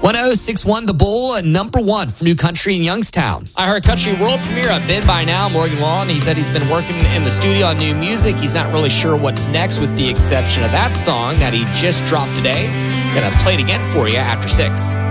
1061 The Bull, number one for New Country in Youngstown. I heard Country World premiere of Been By Now, Morgan Wallen. He said he's been working in the studio on new music. He's not really sure what's next with the exception of that song that he just dropped today. Gonna play it again for you after 6.